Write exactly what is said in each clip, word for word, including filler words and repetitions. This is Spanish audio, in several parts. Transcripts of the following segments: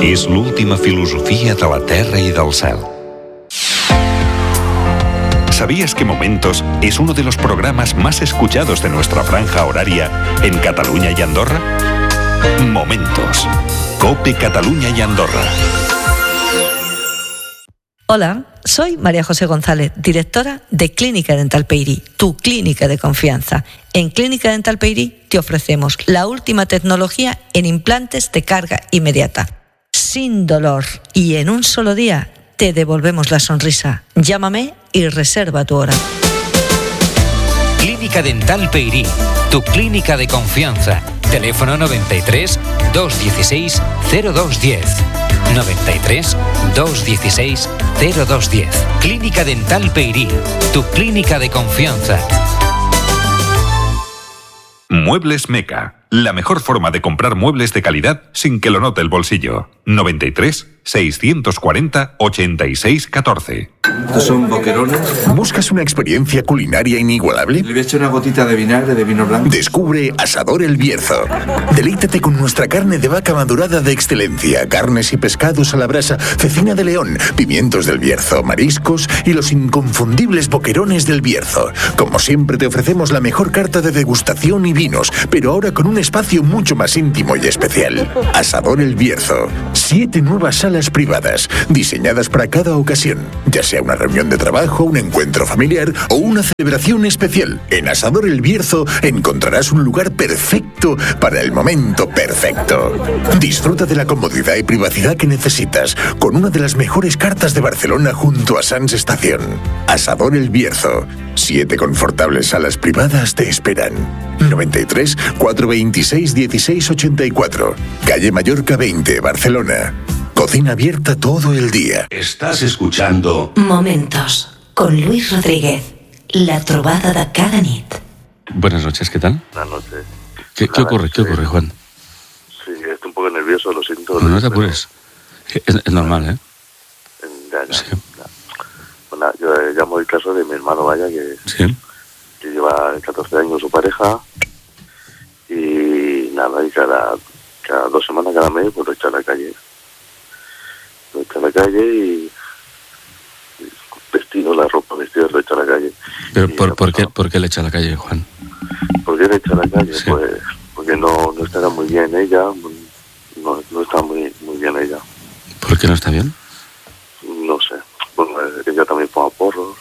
És l'última filosofia de la terra i del cel. ¿Sabías que Momentos es uno de los programas más escuchados de nuestra franja horaria en Cataluña y Andorra? Momentos. COPE Cataluña y Andorra. Hola, soy María José González, directora de Clínica Dental Peyrí, tu clínica de confianza. En Clínica Dental Peyrí te ofrecemos la última tecnología en implantes de carga inmediata, sin dolor, y en un solo día te devolvemos la sonrisa. Llámame y reserva tu hora. Clínica Dental Peyrí, tu clínica de confianza. Teléfono noventa y tres, doscientos dieciséis, cero dos diez. noventa y tres, doscientos dieciséis, cero dos diez. Clínica Dental Peyrí, tu clínica de confianza. Muebles Meca, la mejor forma de comprar muebles de calidad sin que lo note el bolsillo. noventa y tres, seiscientos cuarenta, ochenta y seis, catorce. ¿Estos son boquerones? ¿Buscas una experiencia culinaria inigualable? Le voy a echar una gotita de vinagre de vino blanco. Descubre Asador El Bierzo. Deleítate con nuestra carne de vaca madurada de excelencia, carnes y pescados a la brasa, cecina de león, pimientos del Bierzo, mariscos y los inconfundibles boquerones del Bierzo. Como siempre te ofrecemos la mejor carta de degustación y vinos, pero ahora con un espacio mucho más íntimo y especial. Asador El Bierzo. Siete nuevas salas privadas, diseñadas para cada ocasión, ya sea una reunión de trabajo, un encuentro familiar o una celebración especial. En Asador El Bierzo encontrarás un lugar perfecto para el momento perfecto. Disfruta de la comodidad y privacidad que necesitas con una de las mejores cartas de Barcelona junto a Sants Estación. Asador El Bierzo. Siete confortables salas privadas te esperan. noventa y tres, cuatrocientos veintiséis, dieciséis ochenta y cuatro. Calle Mallorca veinte, Barcelona. Cocina abierta todo el día. Estás escuchando Momentos con Luis Rodríguez, la trobada de cada nit. Buenas noches, ¿qué tal? Buenas noches. ¿Qué, ¿qué ocurre? ¿Qué ocurre, Juan? Sí, estoy un poco nervioso, lo siento. No, no te apures. Es, es normal, ¿eh? Ya, ya. Sí. ya. Bueno, yo llamo el caso de mi hermano, vaya, que, sí. que lleva catorce años con su pareja y nada, y cada, cada dos semanas, cada mes, pues lo echa a la calle. Lo echa a la calle y, y vestido, la ropa, vestido, lo echa a la calle. ¿Pero por, por, qué, por qué le echa a la calle, Juan? ¿Por qué le echa a la calle? Sí. Pues porque no, no estará muy bien ella, no, no está muy, muy bien ella. ¿Por qué no está bien? No sé, bueno, ella también fuma porros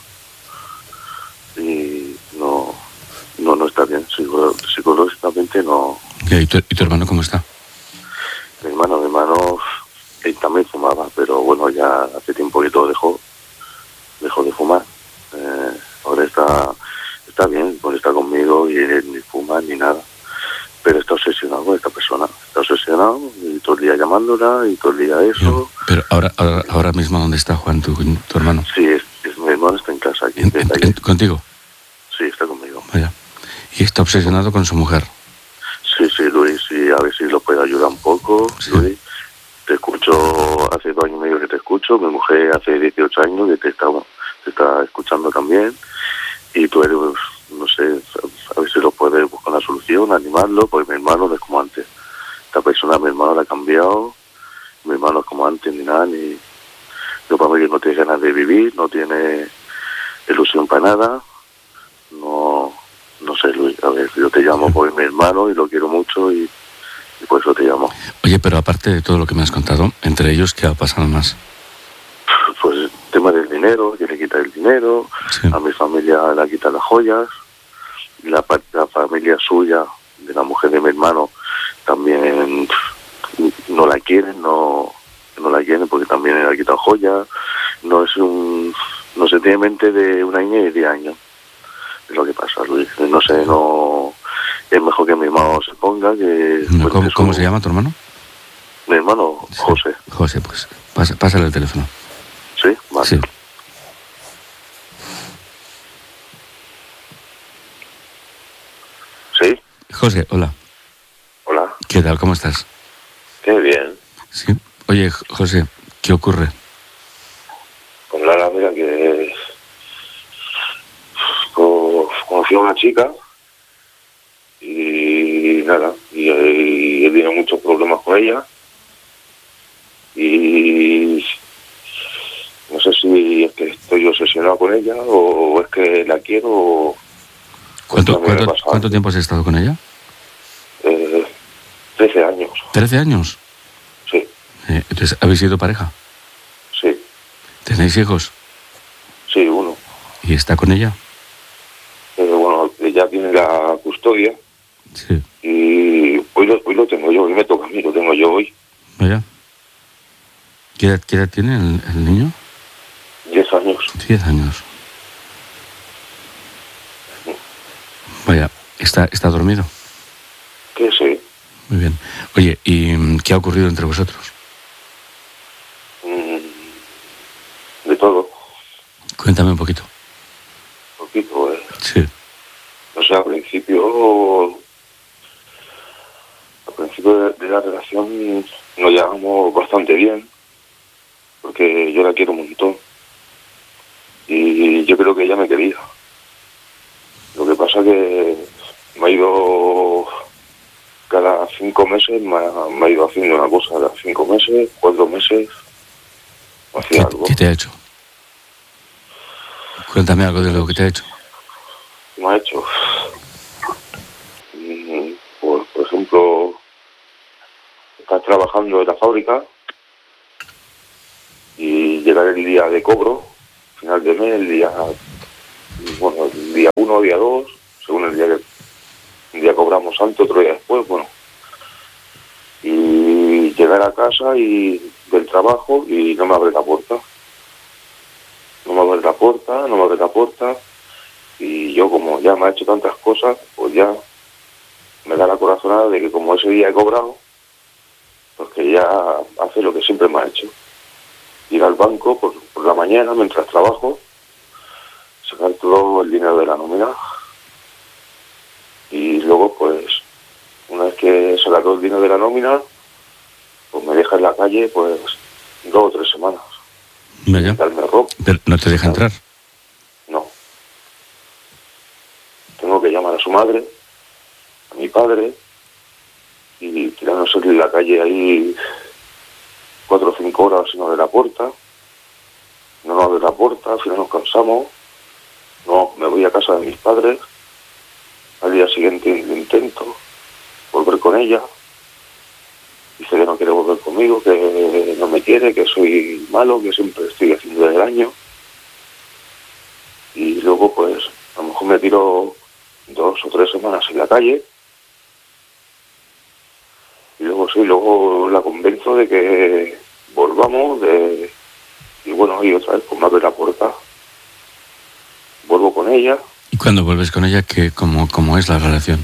y no, no, no está bien, Psicolo- psicológicamente no. ¿Y tu, ¿Y tu hermano cómo está? Mi hermano, mi hermano, él también fumaba, pero bueno, ya hace tiempo que todo dejó, dejó de fumar. Eh, ahora está, está bien, pues está conmigo y él ni fuma ni nada, pero está obsesionado con esta persona, está obsesionado y todo el día llamándola y todo el día eso. Pero ahora, ahora, ahora mismo, ¿dónde está Juan, tu, tu hermano? Sí, es, es, mi hermano está en casa aquí. ¿En, en, en, ¿Contigo? Sí, está conmigo. Vaya. Y está obsesionado con su mujer. Sí, sí, Luis, sí, a ver si lo puede ayudar un poco, sí. Luis. Te escucho, hace dos años y medio que te escucho, mi mujer hace dieciocho años que te está, te está escuchando también, y tú eres, no sé, a ver si lo puedes buscar una solución, animarlo, porque mi hermano no es como antes. Esta persona, mi hermano la ha cambiado, mi hermano es como antes, ni nada, ni... Yo para mí que no tiene ganas de vivir, no tiene ilusión para nada, no... No sé, Luis, a ver, yo te llamo porque es mi hermano y lo quiero mucho y, y por eso te llamo. Oye, pero aparte de todo lo que me has contado, entre ellos, ¿qué ha pasado más? Pues el tema del dinero, que le quita el dinero, sí. A mi familia le quita las joyas, y la, la familia suya, de la mujer de mi hermano, también no la quieren, no, no la quieren porque también le ha quitado joyas, no es un, no se tiene mente de una niña de diez años. Es lo que pasa, Luis. No sé, no... Es mejor que mi hermano se ponga, que... No, ¿Cómo, ¿Cómo se llama tu hermano? Mi hermano, sí. José. José, pues, pasa, pásale el teléfono. ¿Sí? Vale. Sí. ¿Sí? José, hola. Hola. ¿Qué tal? ¿Cómo estás? Qué bien. Sí. Oye, José, ¿qué ocurre? Pues nada, mira que... Conocí a una chica y nada, y, y he tenido muchos problemas con ella y no sé si es que estoy obsesionado con ella o es que la quiero o... ¿Cuánto, cuánto, ¿Cuánto tiempo has estado con ella? Eh, trece años. ¿trece años? Sí. Eh, entonces, ¿habéis sido pareja? Sí. ¿Tenéis hijos? Sí, uno. ¿Y está con ella? Eh, bueno, ella tiene la custodia. Sí. Y hoy lo, hoy lo tengo yo, hoy me toca a mí, lo tengo yo hoy. Vaya. ¿Qué edad, qué edad tiene el, el niño? Diez años. Diez años. Vaya, ¿está, está dormido? Que sí. Muy bien. Oye, ¿y qué ha ocurrido entre vosotros? De todo. Cuéntame un poquito. Un poquito, ¿eh? Sí. O sea, al principio... Al principio de, de la relación nos llevamos bastante bien, porque yo la quiero un montón. Y yo creo que ella me quería. Lo que pasa que me ha ido... Cada cinco meses me ha, me ha ido haciendo una cosa. Cada cinco meses, cuatro meses, hacía ¿Qué, algo. ¿Qué te ha hecho? Cuéntame algo de lo que te ha hecho. Me ha hecho... Pues, por ejemplo, estás trabajando en la fábrica y llegar el día de cobro, final de mes, el día... Bueno, el día uno, día dos, según el día que... Un día cobramos antes, otro día después, bueno. Y llegar a casa y del trabajo y no me abre la puerta. No me abre la puerta, no me abre la puerta. Y yo, como ya me ha hecho tantas cosas, pues ya me da la corazonada de que como ese día he cobrado, pues que ya hace lo que siempre me ha hecho. Ir al banco por, por la mañana mientras trabajo, sacar todo el dinero de la nómina. Y luego, pues, una vez que saca todo el dinero de la nómina, pues me deja en la calle, pues, dos o tres semanas. Vaya. Darme ropa. Pero no te deja entrar. No. Tengo que llamar a su madre, a mi padre, y tirarnos en la calle ahí cuatro o cinco horas sin abrir la puerta. No nos abre la puerta, al final nos cansamos. No, me voy a casa de mis padres. Al día siguiente intento volver con ella. Dice que no quiere volver conmigo, que no me quiere, que soy malo, que siempre estoy haciendo el daño. Y luego, pues, a lo mejor me tiro dos o tres semanas en la calle. Y luego sí, luego la convenzo de que volvamos, de y bueno, y otra vez pues me abre la puerta. Vuelvo con ella. ¿Y cuando vuelves con ella, qué, cómo, cómo es la relación?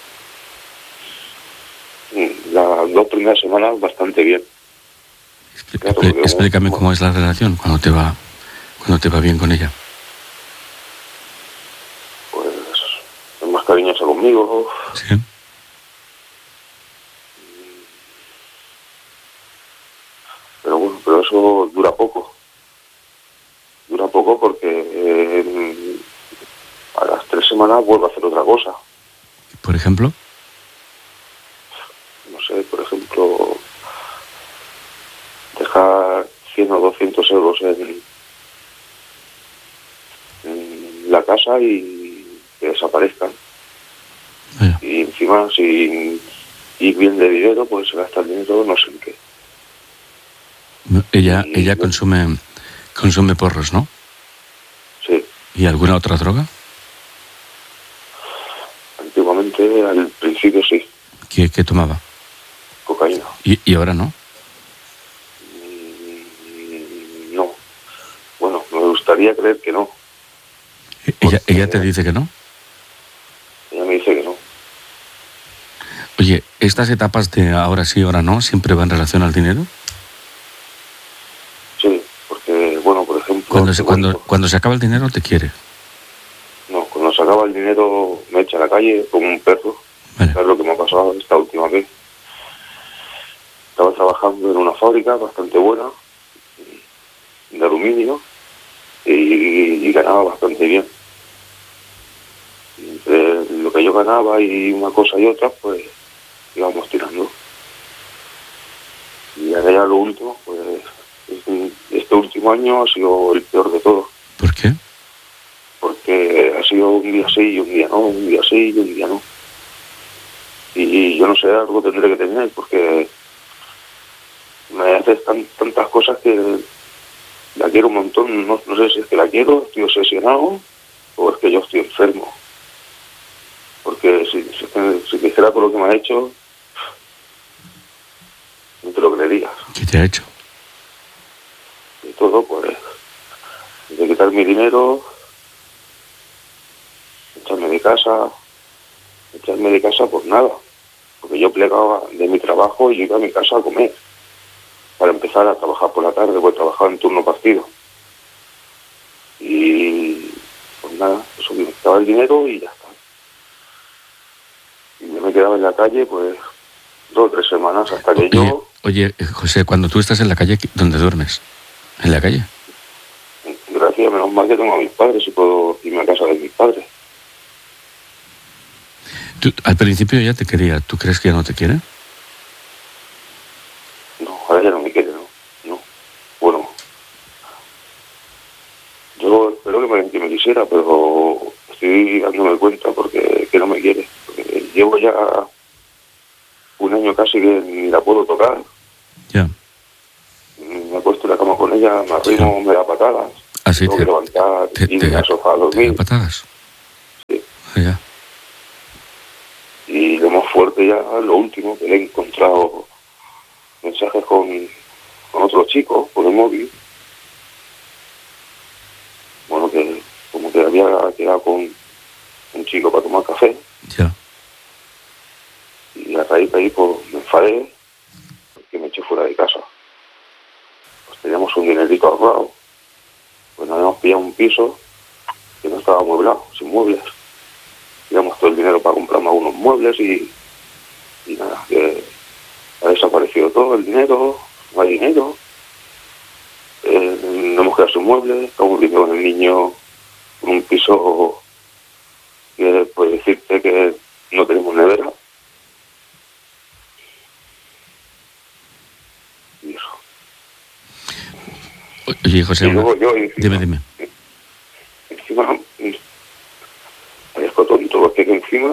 Las dos primeras semanas bastante bien. Explí- claro, explícame cómo es la relación cuando te va, cuando te va bien con ella. Pues es más cariñosa conmigo. Sí. Pero bueno, pero eso dura poco. Dura poco porque eh, a las tres semanas vuelvo a hacer otra cosa. ¿Por ejemplo? No sé, por ejemplo, dejar cien o doscientos euros en, en la casa y que desaparezcan. Vaya. Y encima, sin ir bien de dinero, pues se gasta el dinero no sé en qué. Ella, y, ella consume, consume porros, ¿no? Sí. ¿Y alguna otra droga? Antiguamente, al principio sí. ¿Qué, qué tomaba? Cocaína. ¿Y, y ahora no? Mm, no. Bueno, me gustaría creer que no. ¿Ella, ella te dice que no? Ella me dice que no. Oye, ¿estas etapas de ahora sí, ahora no, siempre van en relación al dinero? Sí, porque, bueno, por ejemplo... Cuando se, cuando, cuando se acaba el dinero, te quiere. No, cuando se acaba el dinero me echa a la calle como un perro. Vale. Es lo que me ha pasado esta última vez. Estaba trabajando en una fábrica bastante buena, de aluminio, y, y ganaba bastante bien. Y entre lo que yo ganaba y una cosa y otra, pues íbamos tirando. Y ahora ya ya lo último, pues este último año ha sido el peor de todo. ¿Por qué? Porque ha sido un día sí y un día no, un día sí y un día no. Y yo no sé, algo tendré que tener, porque me haces tan, tantas cosas que la quiero un montón. No, no sé si es que la quiero, estoy obsesionado, o es que yo estoy enfermo. Porque si, si, si dijera todo lo que me ha hecho, no te lo creerías. ¿Qué te ha hecho? Y todo, pues, de quitar mi dinero, echarme de casa, echarme de casa por nada. Porque yo plegaba de mi trabajo y yo iba a mi casa a comer. Para empezar a trabajar por la tarde, pues trabajaba en turno partido. Y pues nada, eso me quitaba el dinero y ya está. Y yo me quedaba en la calle, pues, dos o tres semanas hasta que oye, yo... Oye, José, cuando tú estás en la calle, ¿dónde duermes? ¿En la calle? Gracias, menos mal que tengo a mis padres y puedo irme a casa de mis padres. Tú, al principio ya te quería, ¿tú crees que ya no te quiere? No, ahora ya no me quiere, no. no. Bueno, yo espero que me, que me quisiera, pero estoy dándome cuenta porque que no me quiere. Porque llevo ya un año casi que ni la puedo tocar. Ya. Me acuesto en la cama con ella, me arrimo, sí. Me da patadas. Así tengo te, que levantar, te, irme te, al sofá a dormir. ¿Te da patadas? Sí. Ah, ya. Y lo más fuerte ya, lo último, que le he encontrado mensajes con, con otros chicos por el móvil. Bueno, que como que había quedado con un chico para tomar café. Ya. Y a raíz de ahí, pues, me enfadé porque me eché fuera de casa. Pues teníamos un dinerito ahorrado. Pues nos habíamos pillado un piso que no estaba amueblado, sin muebles. Teníamos todo el dinero para comprarme algunos muebles y, y nada, que ha desaparecido todo el dinero, no hay dinero. Eh, no hemos quedado sin muebles, estamos viviendo con el niño en un piso que puede decirte que no tenemos nevera. Y eso. Oye, José, y luego yo, encima, dime, dime. Encima, parezco tonto, porque que encima,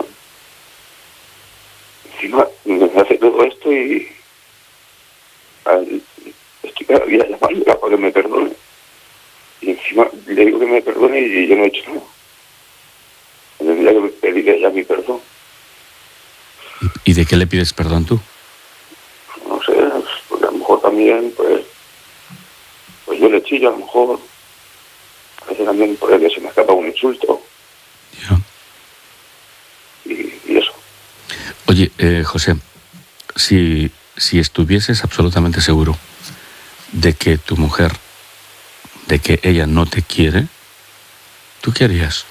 encima me hace todo esto y al, estoy cada día llamándola para que me perdone. Y encima le digo que me perdone y yo no he hecho nada. Tendría que pedirle ya mi perdón. ¿Y de qué le pides perdón tú? No sé, porque a lo mejor también, pues, pues yo le chillo, a lo mejor, a veces también por el que se me escapa un insulto. Ya. Y, y eso. Oye, eh, José, si, si estuvieses absolutamente seguro de que tu mujer, de que ella no te quiere, ¿tú qué harías?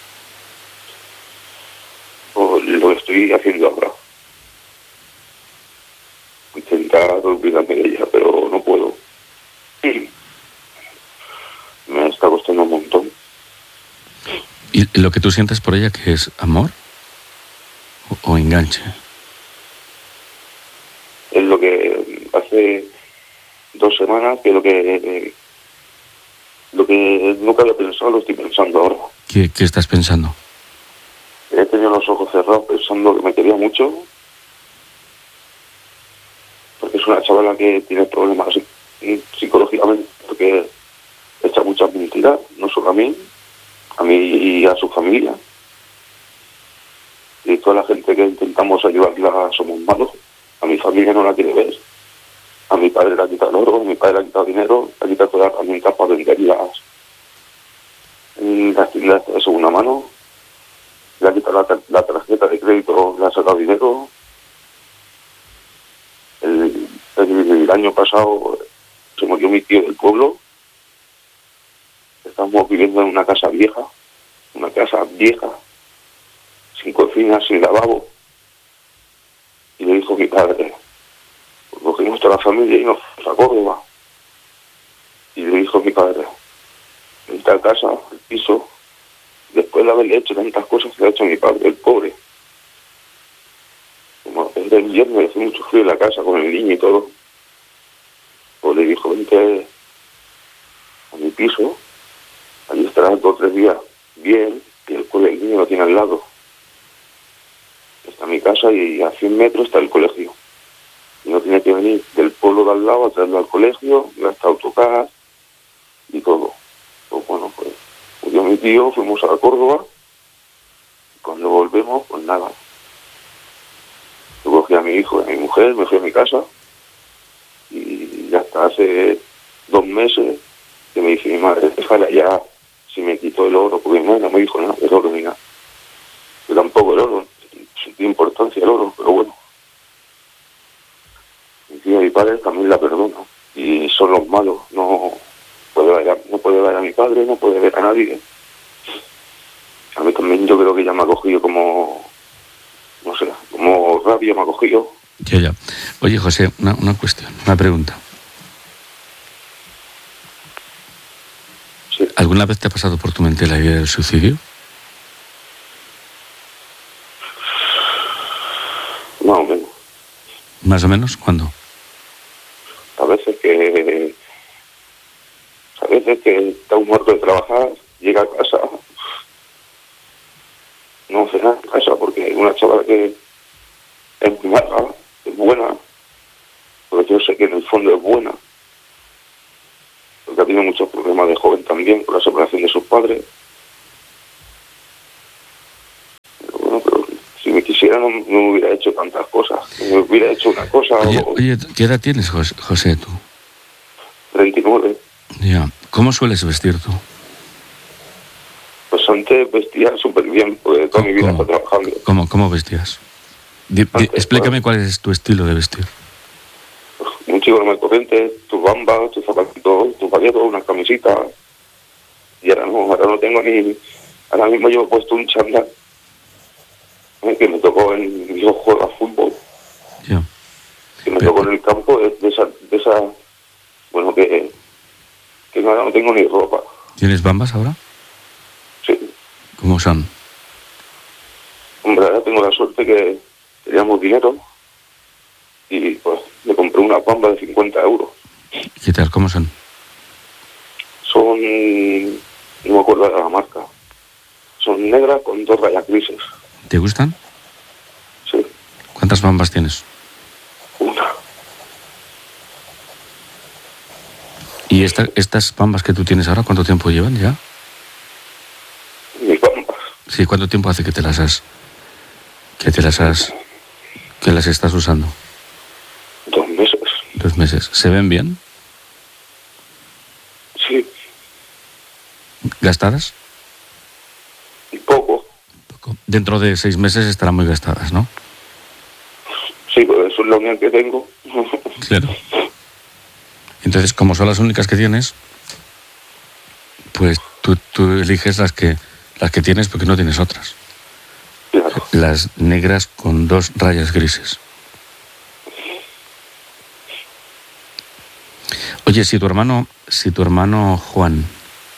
O lo estoy haciendo ahora. Intentar olvidarme de ella, pero no puedo. Me está costando un montón. ¿Y lo que tú sientes por ella, que es amor o, o enganche? Es lo que hace dos semanas que lo que lo que nunca había pensado lo estoy pensando ahora. ¿Qué, qué estás pensando? He tenido los ojos cerrados pensando que me quería mucho, porque es una chavala que tiene problemas psicológicamente, porque echa muchas mentiras, no solo a mí, a mí y a su familia. Y toda la gente que intentamos ayudarla somos malos. A mi familia no la quiere ver. A mi padre le ha quitado el oro, a mi padre le ha quitado dinero, le ha quitado todas las herramientas para venderlas en las tiendas de segunda mano. Le ha quitado la, la tarjeta de crédito, le ha sacado dinero. El, el, el año pasado se murió mi tío del pueblo. Estamos viviendo en una casa vieja, una casa vieja, sin cocina, sin lavabo. Y le dijo mi padre, pues cogimos toda la familia y nos fuimos a Córdoba. Y le dijo mi padre, en esta casa, el piso, después de haberle hecho tantas cosas que le ha hecho mi padre, el pobre. Como es de invierno y hace mucho frío en la casa con el niño y todo. pues le dijo, vente a mi piso, allí estarás dos o tres días bien, y el colegio el niño lo tiene al lado. Está mi casa y a cien metros está el colegio. Y no tiene que venir del pueblo de al lado a traerlo al colegio, gastar autocar y todo. Pues bueno, pues yo y mi tío fuimos a Córdoba. Cuando volvemos, pues nada. Yo cogí a mi hijo y a mi mujer, me fui a mi casa y ya hasta hace dos meses que me dice mi madre, déjala ya, si me quitó el oro, porque mi madre no me dijo nada, el oro ni nada. Yo tampoco el oro, sentí importancia el oro, pero bueno. Mi tío y mi padre también la perdonan y son los malos, no puede ver a, no puede ver a mi padre, no puede ver a nadie. A mí también yo creo que ella me ha cogido como, no sé, como rabia me ha cogido. Ya, ya. Oye, José, una, una cuestión, una pregunta. Sí. ¿Alguna vez te ha pasado por tu mente la idea del suicidio? Más o menos. ¿Más o menos? ¿Cuándo? A veces que... A veces que está un muerto de trabajar, llega a casa... No hace nada en casa porque es una chavala que es muy mala, es buena, pero yo sé que en el fondo es buena, porque ha tenido muchos problemas de joven también por la separación de sus padres. Pero bueno, pero si me quisiera no, no me hubiera hecho tantas cosas, me hubiera hecho una cosa... Oye, o... oye, ¿qué edad tienes, José, José, tú? treinta y nueve. Ya. ¿Cómo sueles vestir tú? Pues antes vestía súper bien, porque toda mi vida ¿Cómo? estoy trabajando. ¿Cómo, cómo vestías? Di, di, Antes, explícame bueno. cuál es tu estilo de vestir. Un chico normal corriente, tus bambas, tus zapatitos, tus paquetos, unas camisetas. Y ahora no, ahora no tengo ni... Ahora mismo yo he puesto un chándal eh, que me tocó en... Yo juego a fútbol. Ya. Que me Pero- tocó en el campo de, de esa... De esa bueno, que... Que ahora no tengo ni ropa. ¿Tienes bambas ahora? Sí. ¿Cómo son? Hombre, ahora tengo la suerte que teníamos dinero y pues me compré una bamba de cincuenta euros. ¿Qué tal? ¿Cómo son? Son... No me acuerdo de la marca. Son negras con dos rayas grises. ¿Te gustan? Sí. ¿Cuántas bambas tienes? Una. ¿Y esta, estas bambas que tú tienes ahora, cuánto tiempo llevan ya? Mis bambas. Sí, ¿cuánto tiempo hace que te las has... que te las has... que las estás usando? Dos meses. Dos meses. ¿Se ven bien? Sí. ¿Gastadas? Y poco. Poco. Dentro de seis meses estarán muy gastadas, ¿no? Sí, pero eso es la única que tengo. Claro. Entonces, como son las únicas que tienes, pues tú, tú eliges las que las que tienes porque no tienes otras. Claro. Las negras con dos rayas grises. Oye, si tu hermano, si tu hermano Juan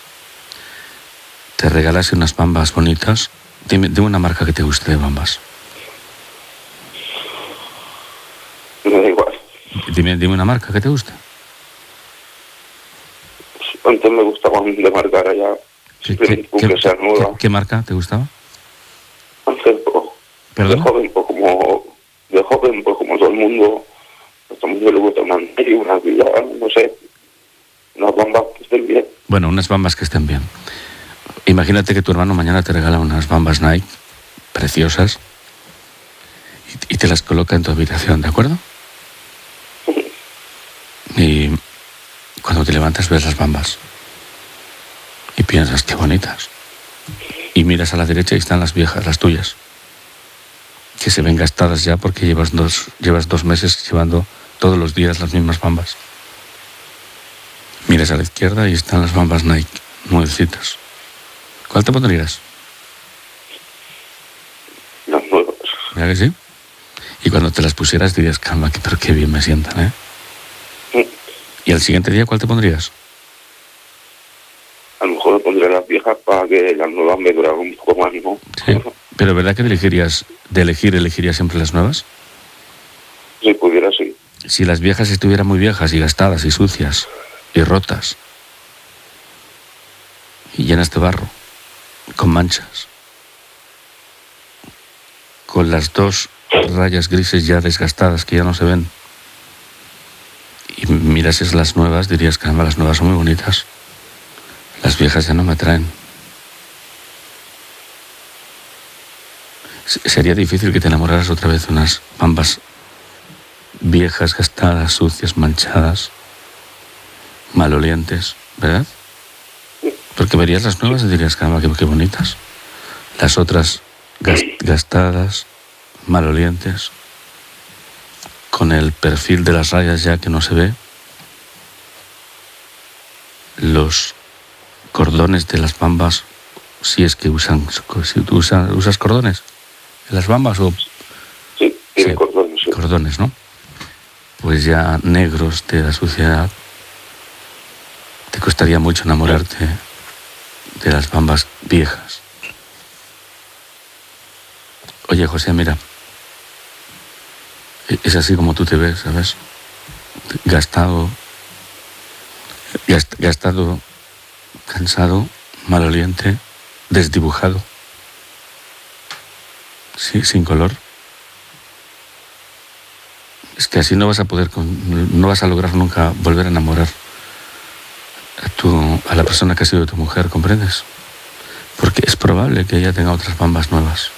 te regalase unas bambas bonitas, dime, dime una marca que te guste de bambas. Me da igual. Dime, dime una marca que te guste. Antes me gustaba de marca, ahora ya... ¿Qué, Siempre qué- busco qué- que sea nueva. qué- qué marca te gustaba? Antes, pues, ¿Perdón? de joven, pues como... De joven, pues como todo el mundo... A todo el mundo le gusta una Nike, una Villa, no sé... Unas bambas que estén bien. Bueno, unas bambas que estén bien. Imagínate que tu hermano mañana te regala unas bambas Nike preciosas y, y te las coloca en tu habitación, ¿de acuerdo? Y cuando te levantas ves las bambas y piensas, qué bonitas. Y miras a la derecha y están las viejas, las tuyas, que se ven gastadas ya porque llevas dos, llevas dos meses llevando todos los días las mismas bambas. Miras a la izquierda y están las bambas Nike, nuevecitas. ¿Cuál te pondrías? Las nuevas. ¿Verdad que sí? Y cuando te las pusieras dirías, calma, que, pero qué bien me sientan, ¿eh? Mm. ¿Y al siguiente día cuál te pondrías? A lo mejor me pondré las viejas para que las nuevas me duraran un poco más, ¿no? Sí. ¿Pero verdad que elegirías, de elegir, elegirías siempre las nuevas? Si pudiera, sí. si las viejas estuvieran muy viejas y gastadas y sucias y rotas y llenas de barro, con manchas, con las dos rayas grises ya desgastadas que ya no se ven, y mirases las nuevas, dirías, caramba, las nuevas son muy bonitas, las viejas ya no me atraen. Sería difícil que te enamoraras otra vez de unas bambas viejas, gastadas, sucias, manchadas, malolientes, ¿verdad? Porque verías las nuevas y dirías, caramba, qué, qué bonitas. Las otras gastadas, malolientes, con el perfil de las rayas ya que no se ve, los cordones de las bambas, si es que usan, si tú usas, usas cordones en las bambas o... Sí, tienen sí, cordones. Sí. Cordones, ¿no? Pues ya negros de la suciedad. Te costaría mucho enamorarte de las bambas viejas. Oye, José, mira, es así como tú te ves, ¿sabes? Gastado, gast, gastado, cansado, maloliente, desdibujado, sí, sin color. Es que así no vas a poder, no vas a lograr nunca volver a enamorar a, tu, a la persona que ha sido tu mujer, ¿comprendes? Porque es probable que ella tenga otras bambas nuevas.